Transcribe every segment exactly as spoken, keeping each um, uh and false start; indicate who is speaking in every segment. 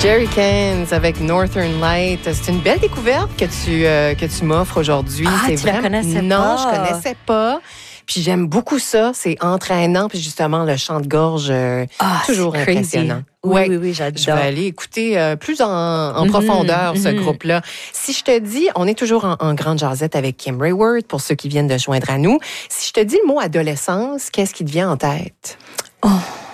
Speaker 1: Jerrycans avec Northern Light. C'est une belle découverte que tu, euh, que tu m'offres aujourd'hui.
Speaker 2: Ah,
Speaker 1: c'est
Speaker 2: tu
Speaker 1: vraiment...
Speaker 2: la connaissais
Speaker 1: non,
Speaker 2: pas?
Speaker 1: Non, je connaissais pas. Puis j'aime beaucoup ça. C'est entraînant. Puis justement, le chant de gorge, euh,
Speaker 2: ah,
Speaker 1: toujours impressionnant.
Speaker 2: Oui,
Speaker 1: ouais.
Speaker 2: oui, oui, j'adore.
Speaker 1: Je vais aller écouter euh, plus en, en mm-hmm, profondeur mm-hmm. ce groupe-là. Si je te dis, on est toujours en, en grande jasette avec Kim Raworth, pour ceux qui viennent de joindre à nous. Si je te dis le mot adolescence, qu'est-ce qui te vient en tête?
Speaker 2: Oh,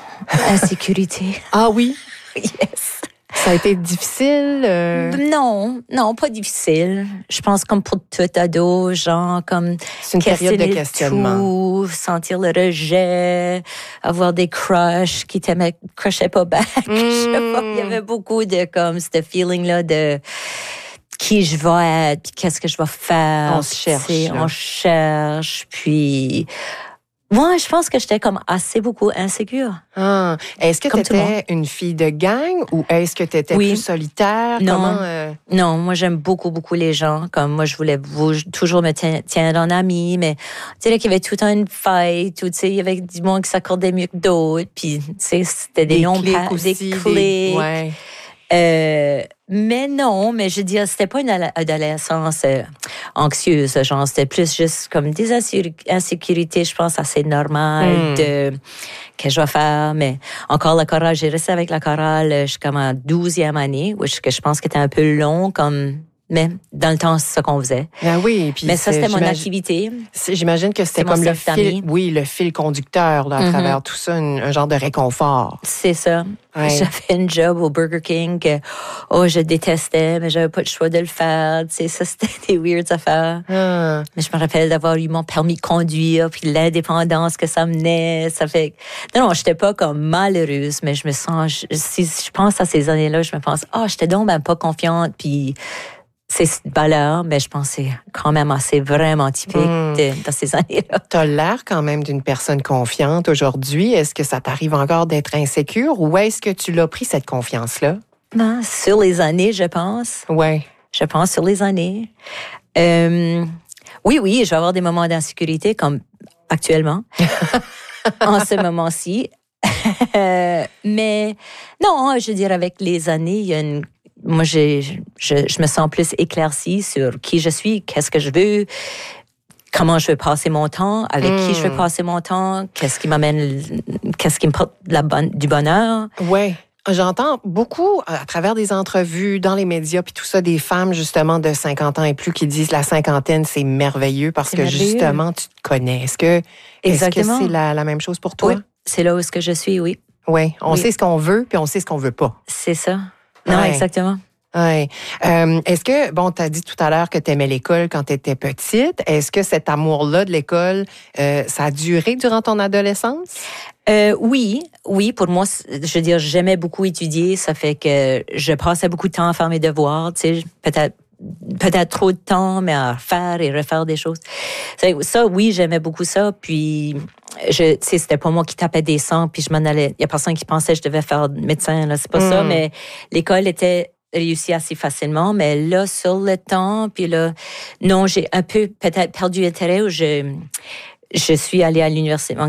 Speaker 2: insécurité.
Speaker 1: Ah oui?
Speaker 2: Yes.
Speaker 1: Ça a été difficile? Euh...
Speaker 2: Non, non, pas difficile. Je pense comme pour tout ado, genre comme...
Speaker 1: C'est une période de questionnement.
Speaker 2: Tout, sentir le rejet, avoir des crushs qui t'aimaient, crushaient pas back. Mm. Je sais pas, il y avait beaucoup de comme, ce feeling-là de qui je vais être, puis qu'est-ce que je vais faire.
Speaker 1: On se cherche.
Speaker 2: On cherche, puis... Moi, je pense que j'étais comme assez beaucoup insécure.
Speaker 1: Ah. Est-ce que tu étais une fille de gang ou est-ce que tu étais oui. plus solitaire?
Speaker 2: Non.
Speaker 1: Comment, euh...
Speaker 2: non, moi, j'aime beaucoup, beaucoup les gens. Comme moi, je voulais toujours me tiendre en ami, mais tu sais, là, qu'il y avait tout le temps une fight, ou tu sais, il y avait du monde qui s'accordait mieux que d'autres, puis tu sais, c'était des,
Speaker 1: des
Speaker 2: longs
Speaker 1: clics
Speaker 2: pas,
Speaker 1: aussi,
Speaker 2: des clics.
Speaker 1: Des... Ouais.
Speaker 2: Euh, mais non, mais je veux dire, c'était pas une adolescence euh, anxieuse, genre, c'était plus juste comme des insécurités, je pense, assez normales mm. de que je vais faire. Mais encore la chorale, j'ai resté avec la chorale jusqu'à ma douzième année, où je, que je pense que c'était un peu long, comme, mais dans le temps, c'est ça qu'on faisait.
Speaker 1: Ah oui, puis
Speaker 2: mais ça, c'était mon activité.
Speaker 1: J'imagine que c'était comme le fil, oui, le fil conducteur, là, à mm-hmm. travers tout ça, un, un genre de réconfort.
Speaker 2: C'est ça.
Speaker 1: Ouais.
Speaker 2: J'avais une job au Burger King que, oh, je détestais, mais j'avais pas le choix de le faire. Tu sais, ça, c'était des weird affaires.
Speaker 1: Ah.
Speaker 2: Mais je me rappelle d'avoir eu mon permis de conduire, puis l'indépendance que ça menait. Ça fait... Non, non, j'étais pas comme malheureuse, mais je me sens... Je, si je pense à ces années-là, je me pense, ah, oh, j'étais donc ben pas confiante, puis... C'est cette valeur, mais je pense que c'est quand même assez vraiment typique mm. de, dans ces années-là.
Speaker 1: Tu as l'air quand même d'une personne confiante aujourd'hui. Est-ce que ça t'arrive encore d'être insécure ou est-ce que tu l'as pris, cette confiance-là?
Speaker 2: Ben, sur les années, je pense.
Speaker 1: Oui.
Speaker 2: Je pense sur les années. Euh, oui, oui, je vais avoir des moments d'insécurité comme actuellement, en ce moment-ci. Mais non, je veux dire, avec les années, il y a une... Moi, j'ai, je, je me sens plus éclaircie sur qui je suis, qu'est-ce que je veux, comment je veux passer mon temps, avec mmh. qui je veux passer mon temps, qu'est-ce qui m'amène, qu'est-ce qui me porte la bonne, du bonheur.
Speaker 1: Oui. J'entends beaucoup à travers des entrevues, dans les médias, puis tout ça, des femmes justement de cinquante ans et plus qui disent la cinquantaine, c'est merveilleux parce c'est que merveilleux. Justement, tu te connais. Est-ce que, Exactement. Est-ce que c'est la, la même chose pour toi?
Speaker 2: Oui, c'est là où est-ce que je suis, oui.
Speaker 1: Oui, on
Speaker 2: oui.
Speaker 1: sait ce qu'on veut, puis on sait ce qu'on veut pas.
Speaker 2: C'est ça. Non,
Speaker 1: ouais.
Speaker 2: exactement.
Speaker 1: Oui. Euh, est-ce que, bon, tu as dit tout à l'heure que tu aimais l'école quand tu étais petite. Est-ce que cet amour-là de l'école, euh, ça a duré durant ton adolescence?
Speaker 2: Euh, oui, oui. Pour moi, je veux dire, j'aimais beaucoup étudier. Ça fait que je passais beaucoup de temps à faire mes devoirs. Tu sais, peut-être peut-être trop de temps, mais à faire et refaire des choses. Ça, oui, j'aimais beaucoup ça. Puis, je, tu sais, c'était pas moi qui tapais des sangs, puis je m'en allais. Il y a personne qui pensait que je devais faire médecin, là. C'est pas mm. ça, mais l'école était réussie assez facilement. Mais là, sur le temps, puis là, non, j'ai un peu peut-être perdu intérêt où je, je suis allée à l'université